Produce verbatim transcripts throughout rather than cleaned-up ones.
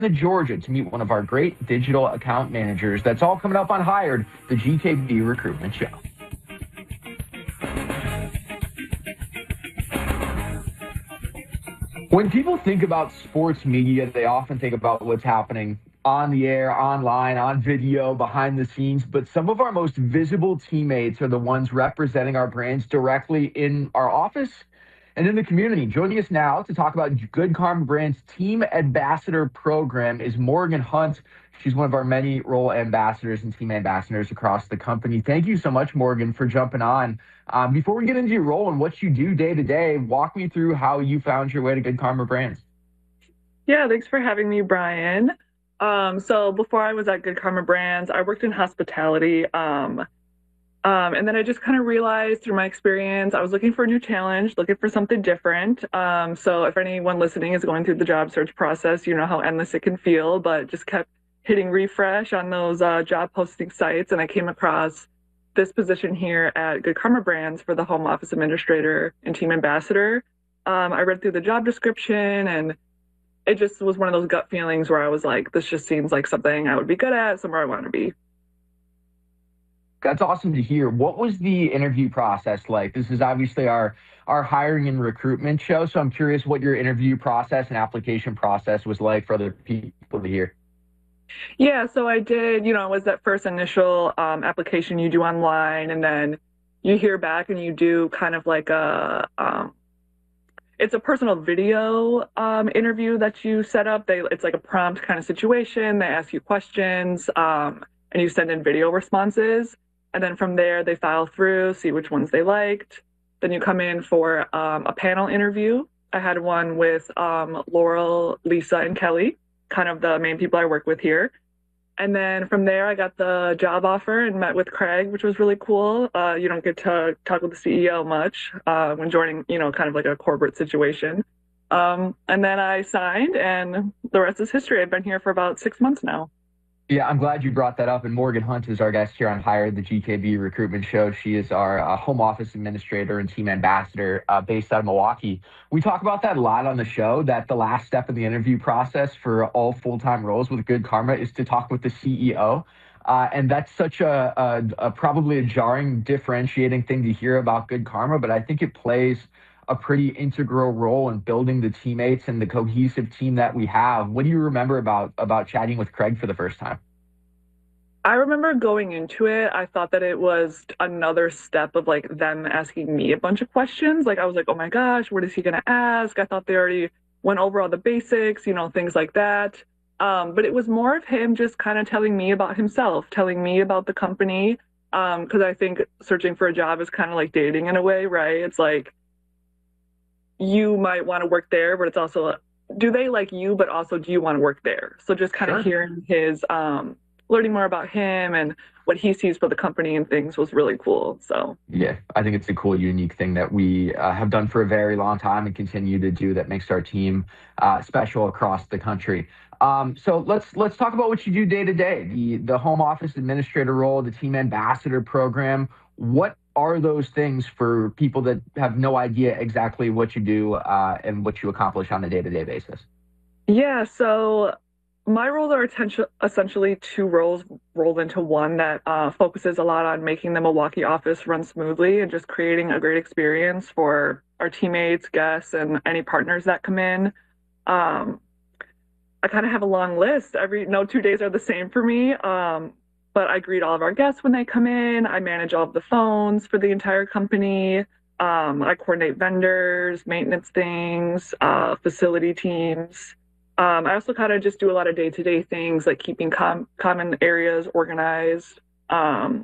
to Georgia to meet one of our great digital account managers. That's all coming up on Hired, the G K B Recruitment Show. When people think about sports media, they often think about what's happening on the air, online, on video, behind the scenes. But some of our most visible teammates are the ones representing our brands directly in our office and in the community. Joining us now to talk about Good Karma Brands Team Ambassador Program is Morgan Hunt. She's one of our many role ambassadors and team ambassadors across the company. Thank you so much, Morgan, for jumping on. Um, before we get into your role and what you do day to day, walk me through how you found your way to Good Karma Brands. Yeah, thanks for having me, Brian. Um, so before I was at Good Karma Brands, I worked in hospitality. Um, um, and then I just kind of realized through my experience, I was looking for a new challenge, looking for something different. Um, so if anyone listening is going through the job search process, you know how endless it can feel, but just kept hitting refresh on those uh, job posting sites. And I came across this position here at Good Karma Brands for the home office administrator and team ambassador. Um, I read through the job description, and it just was one of those gut feelings where I was like, this just seems like something I would be good at, somewhere I want to be. That's awesome to hear. What was the interview process like? This is obviously our, our hiring and recruitment show, so I'm curious what your interview process and application process was like for other people to hear. Yeah, so I did, you know, it was that first initial um, application you do online, and then you hear back and you do kind of like a, um, it's a personal video um, interview that you set up. They, it's like a prompt kind of situation. They ask you questions um, and you send in video responses. And then from there, they file through, see which ones they liked. Then you come in for um, a panel interview. I had one with um, Laurel, Lisa, and Kelly, kind of the main people I work with here. And then from there, I got the job offer and met with Craig, which was really cool. Uh, you don't get to talk with the C E O much uh, when joining, you know, kind of like a corporate situation. Um, and then I signed, and the rest is history. I've been here for about six months now. Yeah, I'm glad you brought that up. And Morgan Hunt is our guest here on Hired, the G K B Recruitment Show. She is our uh, home office administrator and team ambassador uh, based out of Milwaukee. We talk about that a lot on the show, that the last step of the interview process for all full-time roles with Good Karma is to talk with the C E O. Uh, and that's such a, a, a probably a jarring, differentiating thing to hear about Good Karma, but I think it plays a pretty integral role in building the teammates and the cohesive team that we have. What do you remember about about chatting with Craig for the first time? I remember going into it, I thought that it was another step of like them asking me a bunch of questions. Like I was like, oh my gosh, what is he gonna ask? I thought they already went over all the basics, you know, things like that. Um, but it was more of him just kind of telling me about himself, telling me about the company. Um, because I think searching for a job is kind of like dating in a way, right? It's like you might want to work there, but it's also, do they like you, but also do you want to work there? So just kind of Sure. hearing his, um, learning more about him and what he sees for the company and things was really cool. So Yeah, I think it's a cool, unique thing that we uh, have done for a very long time and continue to do that makes our team uh, special across the country. Um, so let's let's talk about what you do day to day. The the home office administrator role, the team ambassador program. What are those things for people that have no idea exactly what you do uh, and what you accomplish on a day to day basis? yeah, so my roles are atten- essentially two roles rolled into one that uh, focuses a lot on making the Milwaukee office run smoothly and just creating a great experience for our teammates, guests, and any partners that come in. Um, I kind of have a long list. Every no two days are the same for me. Um, but I greet all of our guests when they come in. I manage all of the phones for the entire company. Um, I coordinate vendors, maintenance things, uh, facility teams. Um, I also kind of just do a lot of day-to-day things like keeping com- common areas organized. Um,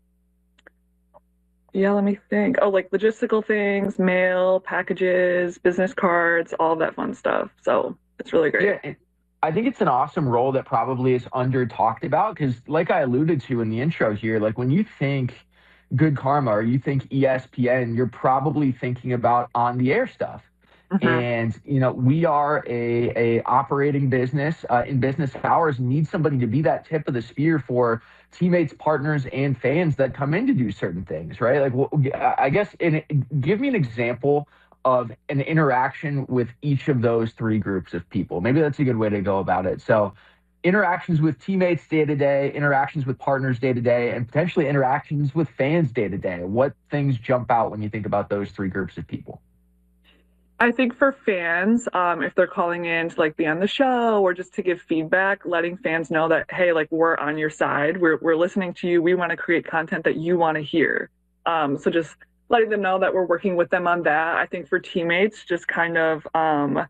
yeah, let me think. Oh, like logistical things, mail, packages, business cards, all of that fun stuff. So it's really great. Yeah, I think it's an awesome role that probably is under talked about because, like I alluded to in the intro here, like when you think Good Karma or you think E S P N, you're probably thinking about on the air stuff. Mhm. And you know we are a, a operating business uh, in business hours and need somebody to be that tip of the spear for teammates, partners, and fans that come in to do certain things, right? Like, well, I guess, in, give me an example of an interaction with each of those three groups of people. Maybe that's a good way to go about it. So interactions with teammates day to day, interactions with partners day to day, and potentially interactions with fans day to day. What things jump out when you think about those three groups of people? I think for fans, um, if they're calling in to like be on the show or just to give feedback, letting fans know that, hey, like we're on your side, we're we're listening to you, we want to create content that you want to hear. Um, so just letting them know that we're working with them on that. I think for teammates, just kind of um,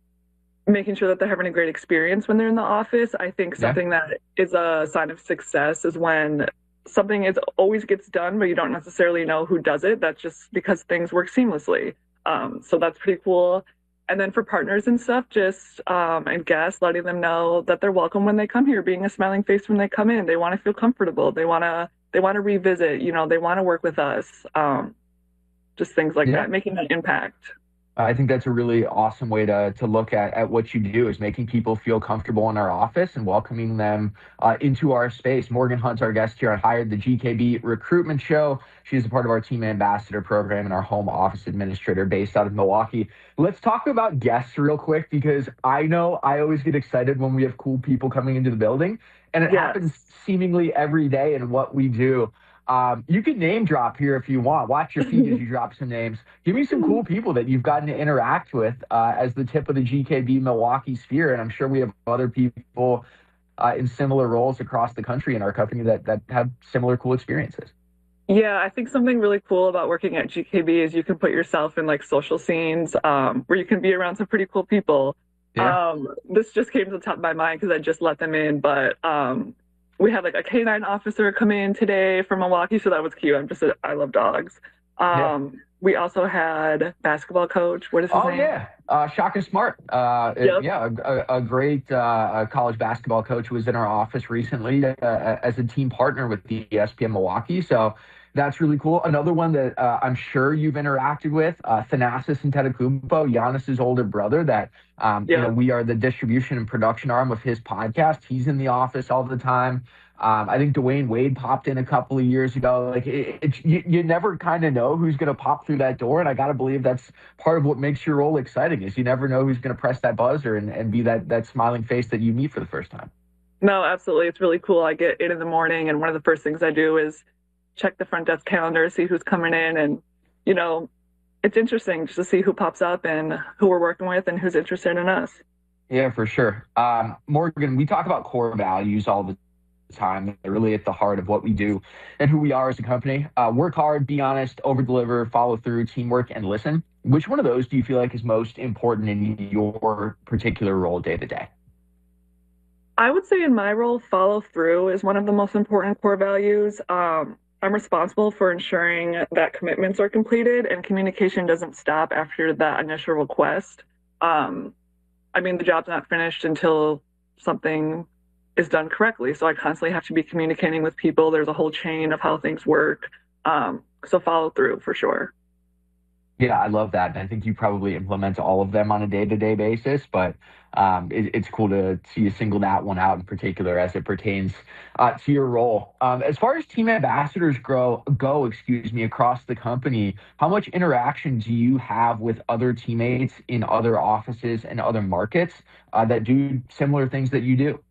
making sure that they're having a great experience when they're in the office. I think Yeah. something that is a sign of success is when something is always gets done, but you don't necessarily know who does it. That's just because things work seamlessly. Um, so that's pretty cool. And then for partners and stuff, just um, and guests, letting them know that they're welcome when they come here, being a smiling face when they come in. They want to feel comfortable. They want to they want to revisit. You know, they want to work with us. Um, just things like Yeah. that, making an impact. I think that's a really awesome way to to look at, at what you do is making people feel comfortable in our office and welcoming them uh, into our space. Morgan Hunt's our guest here on Hired, the G K B Recruitment Show. She is a part of our Team Ambassador program and our home office administrator based out of Milwaukee. Let's talk about guests real quick because I know I always get excited when we have cool people coming into the building, and it Yes. happens seemingly every day in what we do. Um, you can name drop here if you want. Watch your feet as you drop some names. Give me some cool people that you've gotten to interact with uh, as the tip of the G K B Milwaukee sphere. And I'm sure we have other people uh, in similar roles across the country in our company that, that have similar cool experiences. Yeah, I think something really cool about working at G K B is you can put yourself in like social scenes um, where you can be around some pretty cool people. Yeah. Um, this just came to the top of my mind because I just let them in, but um, we had like a K nine officer come in today from Milwaukee, so that was cute. I'm just a, I love dogs. Um, Yeah. We also had basketball coach. What is his Oh, name? yeah. Uh, Shaka Smart. Uh, Yep. Yeah, a, a great uh, college basketball coach who was in our office recently uh, as a team partner with the E S P N Milwaukee. So that's really cool. Another one that uh, I'm sure you've interacted with, uh, Thanasis Antetokounmpo, Giannis's older brother. That um, you know, Yep. we are the distribution and production arm of his podcast. He's in the office all the time. Um, I think Dwayne Wade popped in a couple of years ago. Like it, it, you, you never kind of know who's going to pop through that door, and I got to believe that's part of what makes your role exciting. Is you never know who's going to press that buzzer and, and be that that smiling face that you meet for the first time. No, absolutely. It's really cool. I get in in the morning, and one of the first things I do is check the front desk calendar, see who's coming in, and you know, it's interesting just to see who pops up and who we're working with and who's interested in us. Yeah, for sure. Um, Morgan, we talk about core values all the time. They're really at the heart of what we do and who we are as a company. Uh, work hard, be honest, over deliver, follow through, teamwork, and listen. Which one of those do you feel like is most important in your particular role day to day? I would say in my role, follow through is one of the most important core values. Um, I'm responsible for ensuring that commitments are completed and communication doesn't stop after that initial request. Um, I mean, the job's not finished until something is done correctly. So I constantly have to be communicating with people. There's a whole chain of how things work. Um, so follow through for sure. Yeah, I love that. And I think you probably implement all of them on a day-to-day basis, but um, it, it's cool to see you single that one out in particular as it pertains uh, to your role. Um, as far as team ambassadors grow, go, excuse me, across the company, how much interaction do you have with other teammates in other offices and other markets uh, that do similar things that you do?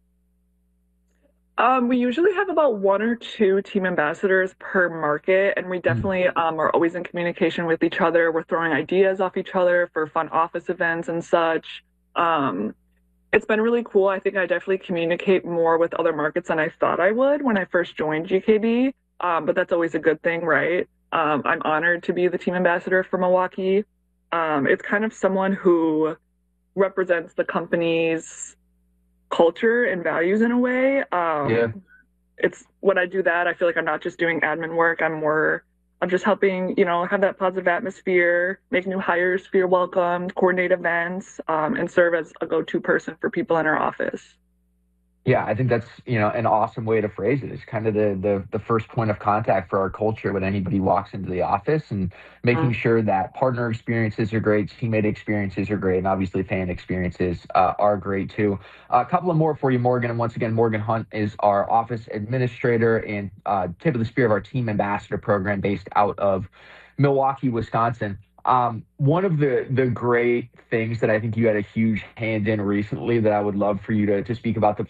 Um, we usually have about one or two team ambassadors per market, and we definitely um, are always in communication with each other. We're throwing ideas off each other for fun office events and such. Um, it's been really cool. I think I definitely communicate more with other markets than I thought I would when I first joined G K B, um, but that's always a good thing, right? Um, I'm honored to be the team ambassador for Milwaukee. Um, it's kind of someone who represents the company's culture and values in a way. Um, Yeah. It's when I do that, I feel like I'm not just doing admin work. I'm more, I'm just helping, you know, have that positive atmosphere, make new hires feel welcomed, coordinate events, um, and serve as a go-to person for people in our office. Yeah, I think that's, you know, an awesome way to phrase it. It's kind of the, the the first point of contact for our culture when anybody walks into the office, and making sure that partner experiences are great, teammate experiences are great, and obviously fan experiences uh, are great too. Uh, a couple of more for you, Morgan. And once again, Morgan Hunt is our office administrator and uh, tip of the spear of our team ambassador program based out of Milwaukee, Wisconsin. Um, one of the the great things that I think you had a huge hand in recently that I would love for you to to speak about the